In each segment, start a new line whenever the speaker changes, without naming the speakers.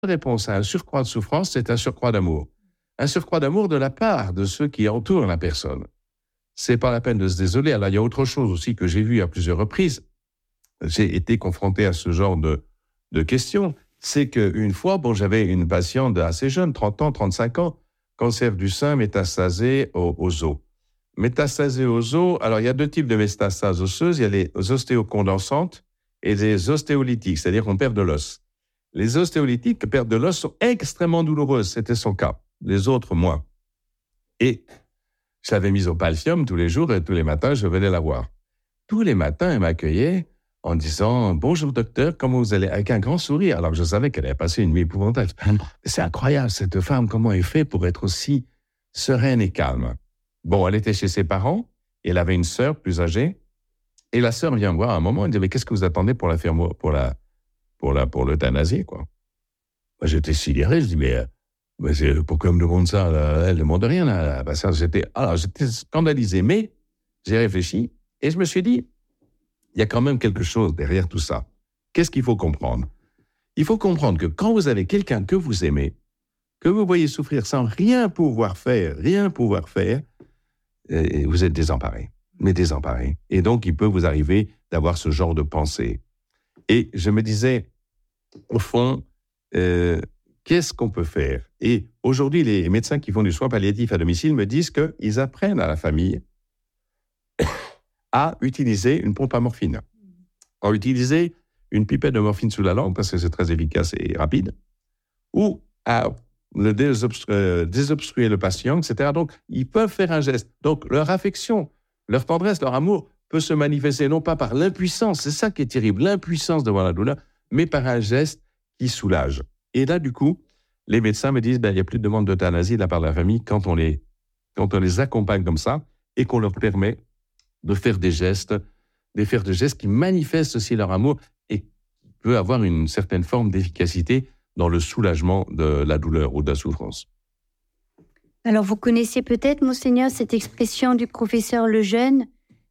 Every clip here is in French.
réponse à un surcroît de souffrance, c'est un surcroît d'amour. Un surcroît d'amour de la part de ceux qui entourent la personne. C'est pas la peine de se désoler. Alors, il y a autre chose aussi que j'ai vu à plusieurs reprises. J'ai été confronté à ce genre de questions. C'est qu'une fois, j'avais une patiente assez jeune, 30 ans, 35 ans, cancer du sein métastasé aux os. Métastasé aux os, alors il y a deux types de métastases osseuses. Il y a les ostéocondensantes et les ostéolytiques, c'est-à-dire qu'on perd de l'os. Les ostéolytiques, perte de l'os, sont extrêmement douloureuses. C'était son cas. Les autres, moins. Et je l'avais mise au Palfium tous les jours et tous les matins, je venais la voir. Tous les matins, elle m'accueillait en disant « Bonjour docteur, comment vous allez ?» avec un grand sourire, alors que je savais qu'elle avait passé une nuit épouvantable. C'est incroyable, cette femme, comment elle fait pour être aussi sereine et calme. Elle était chez ses parents, et elle avait une sœur plus âgée, et la sœur vient me voir à un moment, elle dit « Mais qu'est-ce que vous attendez pour l'euthanasie, quoi ?» Moi, j'étais sidéré, je dis « Mais pourquoi elle me demande ça? Elle ne demande rien. J'étais scandalisé, mais j'ai réfléchi, et je me suis dit il y a quand même quelque chose derrière tout ça. Qu'est-ce qu'il faut comprendre? Il faut comprendre que quand vous avez quelqu'un que vous aimez, que vous voyez souffrir sans rien pouvoir faire, vous êtes désemparé. Mais désemparé. Et donc, il peut vous arriver d'avoir ce genre de pensée. Et je me disais, au fond, qu'est-ce qu'on peut faire? Et aujourd'hui, les médecins qui font du soin palliatif à domicile me disent qu'ils apprennent à la famille à utiliser une pompe à morphine, à utiliser une pipette de morphine sous la langue, parce que c'est très efficace et rapide, ou à désobstruer le patient, etc. Donc, ils peuvent faire un geste. Donc, leur affection, leur tendresse, leur amour peut se manifester non pas par l'impuissance, c'est ça qui est terrible, l'impuissance devant la douleur, mais par un geste qui soulage. Et là, du coup, les médecins me disent, il n'y a plus de demande d'euthanasie de la part de la famille quand on les accompagne comme ça et qu'on leur permet de faire des gestes qui manifestent aussi leur amour et qui peut avoir une certaine forme d'efficacité dans le soulagement de la douleur ou de la souffrance.
Alors, vous connaissez peut-être, Monseigneur, cette expression du professeur Lejeune,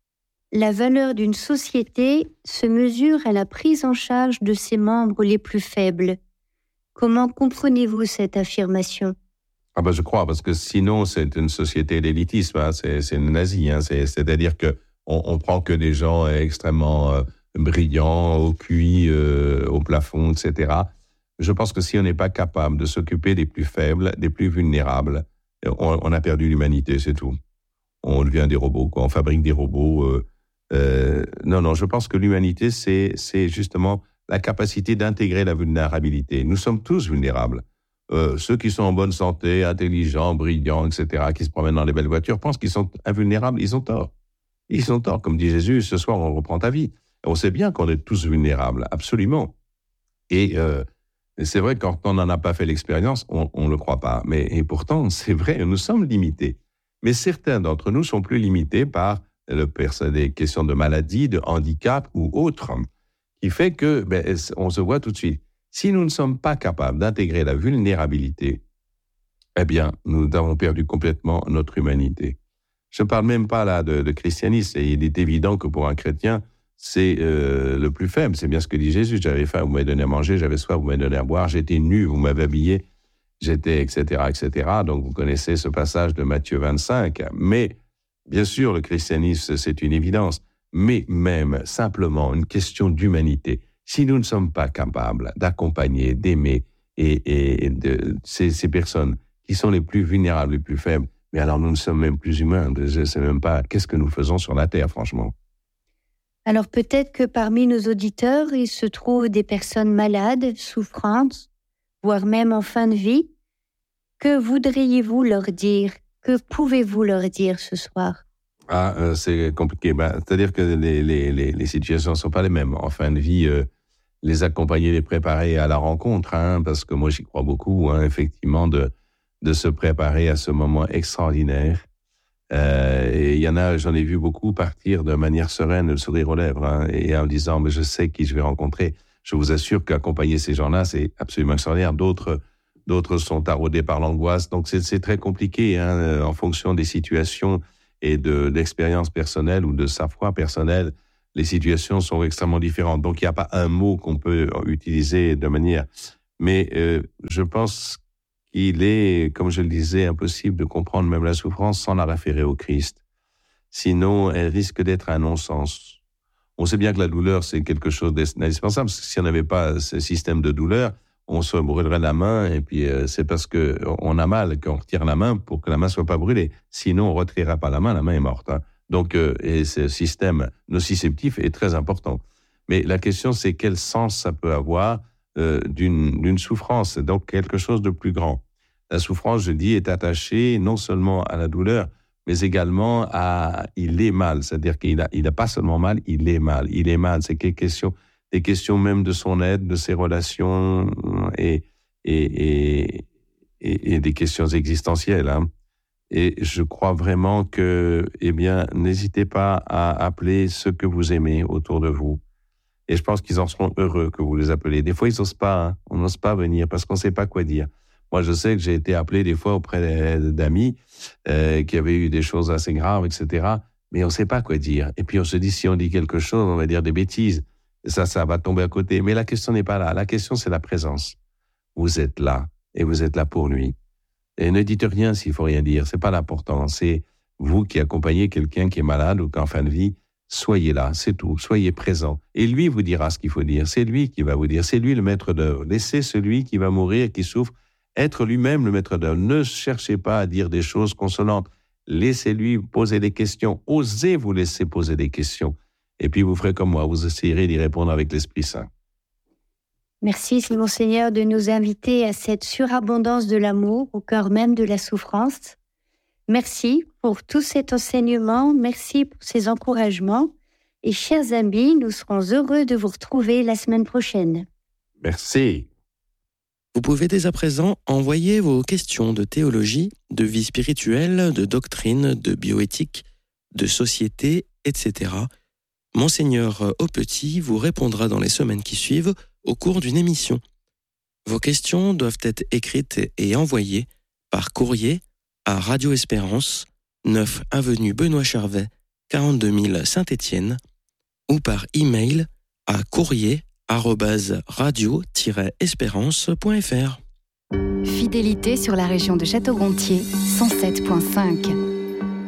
la valeur d'une société se mesure à la prise en charge de ses membres les plus faibles. Comment comprenez-vous cette affirmation?
Je crois, parce que sinon, c'est une société d'élitisme, c'est une nazie. C'est-à-dire qu'on prend que des gens extrêmement brillants, au QI, au plafond, etc. Je pense que si on n'est pas capable de s'occuper des plus faibles, des plus vulnérables, on a perdu l'humanité, c'est tout. On devient des robots, quoi. On fabrique des robots. Non, je pense que l'humanité, c'est justement la capacité d'intégrer la vulnérabilité. Nous sommes tous vulnérables. Ceux qui sont en bonne santé, intelligents, brillants, etc., qui se promènent dans les belles voitures, pensent qu'ils sont invulnérables. Ils ont tort. Ils ont tort. Comme dit Jésus, ce soir, on reprend ta vie. On sait bien qu'on est tous vulnérables, absolument. Et c'est vrai que quand on n'en a pas fait l'expérience, on ne le croit pas. Et pourtant, c'est vrai, nous sommes limités. Mais certains d'entre nous sont plus limités par des questions de maladie, de handicap ou autres, qui fait que on se voit tout de suite. Si nous ne sommes pas capables d'intégrer la vulnérabilité, nous avons perdu complètement notre humanité. Je ne parle même pas là de christianisme. Et il est évident que pour un chrétien, c'est le plus faible. C'est bien ce que dit Jésus. J'avais faim, vous m'avez donné à manger. J'avais soif, vous m'avez donné à boire. J'étais nu, vous m'avez habillé. J'étais, etc., etc. Donc, vous connaissez ce passage de Matthieu 25. Mais, bien sûr, le christianisme, c'est une évidence. Mais même, simplement, une question d'humanité. Si nous ne sommes pas capables d'accompagner, d'aimer ces personnes qui sont les plus vulnérables, les plus faibles, mais alors nous ne sommes même plus humains. Je ne sais même pas qu'est-ce que nous faisons sur la Terre, franchement.
Alors peut-être que parmi nos auditeurs, il se trouve des personnes malades, souffrantes, voire même en fin de vie. Que voudriez-vous leur dire? Que pouvez-vous leur dire ce soir?
C'est compliqué. C'est-à-dire que les situations ne sont pas les mêmes. En fin de vie, les accompagner, les préparer à la rencontre, parce que moi j'y crois beaucoup, effectivement, de se préparer à ce moment extraordinaire. Et il y en a, j'en ai vu beaucoup partir de manière sereine, le sourire aux lèvres, et en disant, mais je sais qui je vais rencontrer. Je vous assure qu'accompagner ces gens-là, c'est absolument extraordinaire. D'autres sont taraudés par l'angoisse. Donc c'est très compliqué, en fonction des situations et d'expériences personnelles ou de sa foi personnelle. Les situations sont extrêmement différentes. Donc il n'y a pas un mot qu'on peut utiliser de manière... Mais je pense qu'il est, comme je le disais, impossible de comprendre même la souffrance sans la référer au Christ. Sinon, elle risque d'être un non-sens. On sait bien que la douleur, c'est quelque chose d'indispensable, parce que si on n'avait pas ce système de douleur, on se brûlerait la main, et puis c'est parce qu'on a mal qu'on retire la main pour que la main ne soit pas brûlée. Sinon, on ne retirera pas la main est morte. Hein. Donc, et ce système nociceptif est très important. Mais la question, c'est quel sens ça peut avoir d'une souffrance, donc quelque chose de plus grand. La souffrance, je dis, est attachée non seulement à la douleur, mais également à il est mal, c'est-à-dire qu'il n'a pas seulement mal, il est mal. Il est mal, c'est des questions même de son aide, de ses relations et des questions existentielles. Hein. Et je crois vraiment que, n'hésitez pas à appeler ceux que vous aimez autour de vous. Et je pense qu'ils en seront heureux que vous les appelez. Des fois, ils n'osent pas. Hein. On n'ose pas venir parce qu'on ne sait pas quoi dire. Moi, je sais que j'ai été appelé des fois auprès d'amis qui avaient eu des choses assez graves, etc. Mais on ne sait pas quoi dire. Et puis, on se dit, si on dit quelque chose, on va dire des bêtises. Et ça va tomber à côté. Mais la question n'est pas là. La question, c'est la présence. Vous êtes là. Et vous êtes là pour lui. Et ne dites rien s'il ne faut rien dire. Ce n'est pas l'important. C'est vous qui accompagnez quelqu'un qui est malade ou qui est en fin de vie. Soyez là, c'est tout. Soyez présent. Et lui vous dira ce qu'il faut dire. C'est lui qui va vous dire. C'est lui le maître d'œuvre. Laissez celui qui va mourir, qui souffre, être lui-même le maître d'œuvre. Ne cherchez pas à dire des choses consolantes. Laissez-lui poser des questions. Osez vous laisser poser des questions. Et puis vous ferez comme moi. Vous essayerez d'y répondre avec l'Esprit Saint.
Merci, Monseigneur, de nous inviter à cette surabondance de l'amour au cœur même de la souffrance. Merci pour tout cet enseignement, merci pour ces encouragements. Et chers amis, nous serons heureux de vous retrouver la semaine prochaine.
Merci.
Vous pouvez dès à présent envoyer vos questions de théologie, de vie spirituelle, de doctrine, de bioéthique, de société, etc. Monseigneur Aupetit vous répondra dans les semaines qui suivent au cours d'une émission. Vos questions doivent être écrites et envoyées par courrier à Radio Espérance, 9 avenue Benoît Charvet, 42 000 Saint-Étienne, ou par email à courrier@radio-espérance.fr.
Fidélité sur la région de Château-Gontier, 107.5.